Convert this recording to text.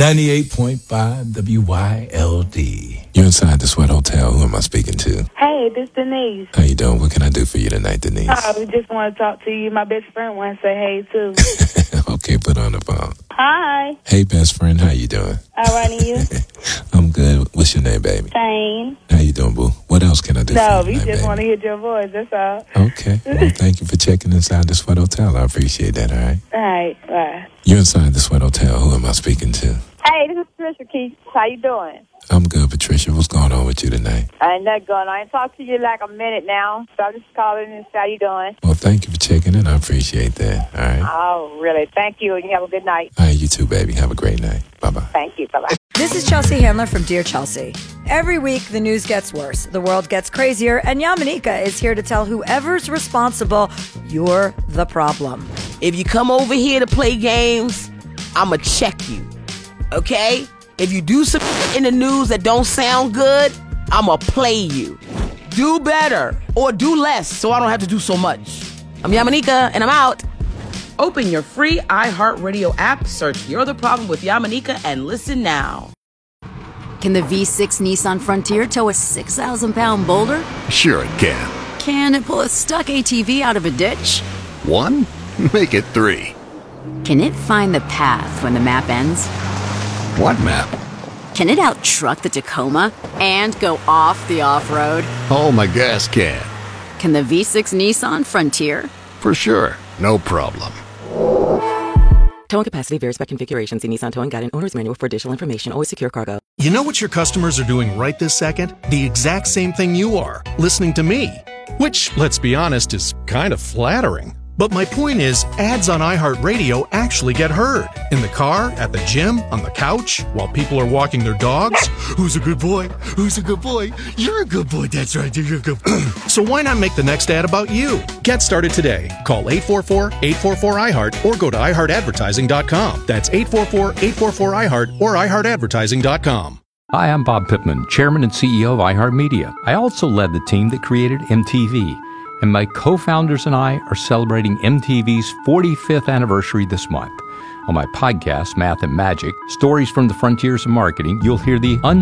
98.5 WYLD. You're inside the Sweat Hotel. Who am I speaking to? Hey, this is Denise. How you doing? What can I do for you tonight, Denise? We just want to talk to you. My best friend wants to say hey, too. Okay, put on the phone. Hi. Hey, best friend. How you doing? All right, and you? I'm good. What's your name, baby? Jane. How you doing, boo? What else can I do for No, you we tonight, just baby? want to hear your voice. That's all. Okay. Well, thank you for checking inside the Sweat Hotel. I appreciate that, all right? All right, bye. You're inside the Sweat Hotel. Who am I speaking to? Hey, this is Patricia Keith. How you doing? I'm good, Patricia. What's going on with you tonight? Ain't nothing going on. I ain't talked to you like a minute now, so I'm just calling and see how you doing. Well, thank you for checking in. I appreciate that, all right? Oh, really? Thank you. You have a good night. All right, you too, baby. Have a great night. Bye-bye. Thank you. Bye-bye. This is Chelsea Handler from Dear Chelsea. Every week, the news gets worse, the world gets crazier, and Yamanika is here to tell whoever's responsible, you're the problem. If you come over here to play games, I'ma check you, okay? If you do something in the news that don't sound good, I'ma play you. Do better or do less so I don't have to do so much. I'm Yamanika, and I'm out. Open your free iHeartRadio app, search You're the Problem with Yamanika, and listen now. Can the V6 Nissan Frontier tow a 6,000-pound boulder? Sure it can. Can it pull a stuck ATV out of a ditch? 1? Make it 3. Can it find the path when the map ends? What map? Can it out-truck the Tacoma and go off the off-road? Oh, my gas can. Can the V6 Nissan Frontier? For sure. No problem. Towing capacity varies by configuration. See Nissan Towing Guide and Owner's Manual for additional information. Always secure cargo. You know what your customers are doing right this second? The exact same thing you are, listening to me. Which, let's be honest, is kind of flattering. But my point is, ads on iHeartRadio actually get heard. In the car, at the gym, on the couch, while people are walking their dogs. Who's a good boy? Who's a good boy? You're a good boy, that's right, you're a good boy. So why not make the next ad about you? Get started today. Call 844-844-iHeart or go to iHeartAdvertising.com. That's 844-844-iHeart or iHeartAdvertising.com. Hi, I'm Bob Pittman, Chairman and CEO of iHeartMedia. I also led the team that created MTV. And my co-founders and I are celebrating MTV's 45th anniversary this month. On my podcast, Math and Magic, Stories from the Frontiers of Marketing, you'll hear the